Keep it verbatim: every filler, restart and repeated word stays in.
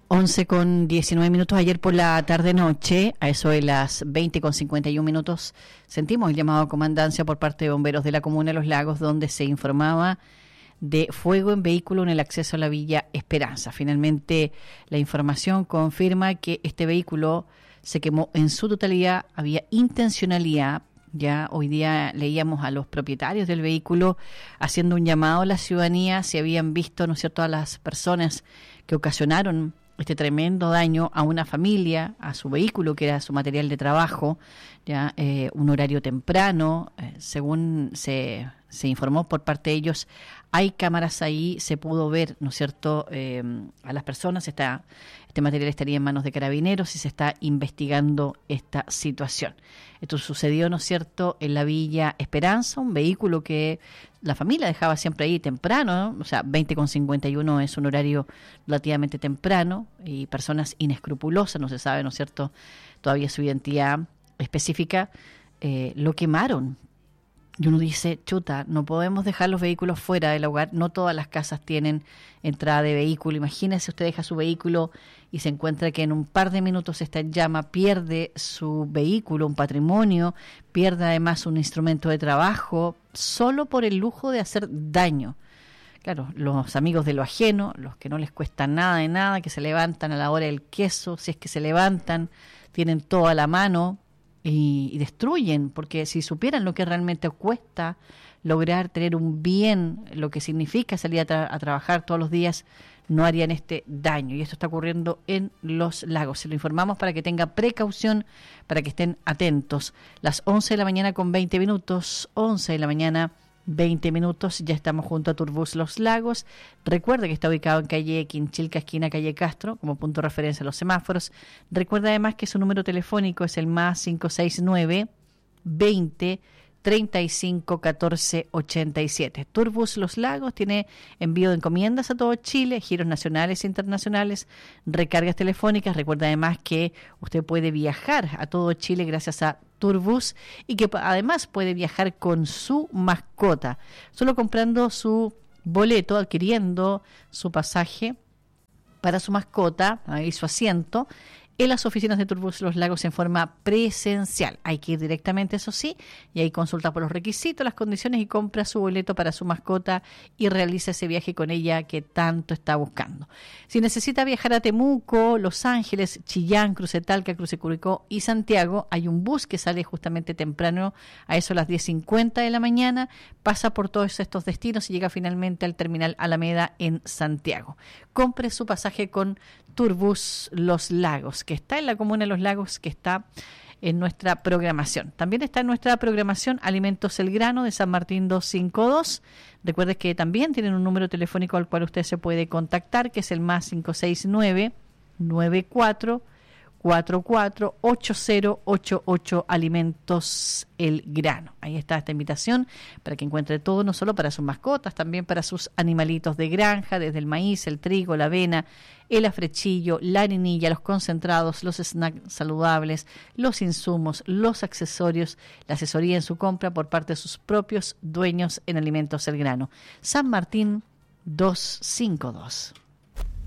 once con diecinueve minutos. Ayer por la tarde-noche, a eso de las veinte con cincuenta y uno minutos, sentimos el llamado a comandancia por parte de bomberos de la comuna de Los Lagos, donde se informaba de fuego en vehículo en el acceso a la Villa Esperanza. Finalmente, la información confirma que este vehículo se quemó en su totalidad, había intencionalidad. Ya hoy día leíamos a los propietarios del vehículo haciendo un llamado a la ciudadanía si habían visto, ¿no es cierto?, a las personas que ocasionaron este tremendo daño a una familia, a su vehículo, que era su material de trabajo, ya eh, un horario temprano, eh, según se, se informó por parte de ellos, hay cámaras ahí, se pudo ver, ¿no es cierto?, eh, a las personas. Está, este material estaría en manos de carabineros y se está investigando esta situación. Esto sucedió, ¿no es cierto?, en la Villa Esperanza, un vehículo que la familia dejaba siempre ahí temprano, ¿no? O sea, veinte con cincuenta y uno es un horario relativamente temprano, y personas inescrupulosas, no se sabe, ¿no es cierto?, todavía su identidad específica, eh, lo quemaron. Y uno dice, chuta, no podemos dejar los vehículos fuera del hogar, no todas las casas tienen entrada de vehículo. Imagínese, usted deja su vehículo y se encuentra que en un par de minutos está en llama, pierde su vehículo, un patrimonio, pierde además un instrumento de trabajo, solo por el lujo de hacer daño. Claro, los amigos de lo ajeno, los que no les cuesta nada de nada, que se levantan a la hora del queso, si es que se levantan, tienen todo a la mano, Y, y destruyen, porque si supieran lo que realmente cuesta lograr tener un bien, lo que significa salir a, tra- a trabajar todos los días, no harían este daño. Y esto está ocurriendo en Los Lagos. Se lo informamos para que tenga precaución, para que estén atentos. Las once de la mañana con veinte minutos, once de la mañana veinte minutos, ya estamos junto a Turbus Los Lagos. Recuerda que está ubicado en calle Quinchilca, esquina calle Castro, como punto de referencia a los semáforos. Recuerda además que su número telefónico es el más cinco seis nueve, veinte, treinta y cinco, catorce, ochenta y siete. Turbus Los Lagos tiene envío de encomiendas a todo Chile, giros nacionales e internacionales, recargas telefónicas. Recuerda además que usted puede viajar a todo Chile gracias a Turbus, y que además puede viajar con su mascota, solo comprando su boleto, adquiriendo su pasaje para su mascota y su asiento en las oficinas de Turbus Los Lagos en forma presencial. Hay que ir directamente, eso sí, y ahí consulta por los requisitos, las condiciones, y compra su boleto para su mascota y realiza ese viaje con ella que tanto está buscando. Si necesita viajar a Temuco, Los Ángeles, Chillán, Cruce Talca, Cruce Curicó y Santiago, hay un bus que sale justamente temprano, a eso a las diez cincuenta de la mañana, pasa por todos estos destinos y llega finalmente al terminal Alameda en Santiago. Compre su pasaje con Turbus Los Lagos, que está en la comuna de Los Lagos, que está en nuestra programación. También está en nuestra programación Alimentos El Grano de San Martín doscientos cincuenta y dos. Recuerde que también tienen un número telefónico al cual usted se puede contactar, que es el más cinco seis nueve, nueve cuatro cuatro cuatro, ocho cero ocho ocho. Alimentos El Grano. Ahí está esta invitación para que encuentre todo, no solo para sus mascotas, también para sus animalitos de granja, desde el maíz, el trigo, la avena, el afrechillo, la harinilla, los concentrados, los snacks saludables, los insumos, los accesorios, la asesoría en su compra por parte de sus propios dueños en Alimentos El Grano. San Martín doscientos cincuenta y dos.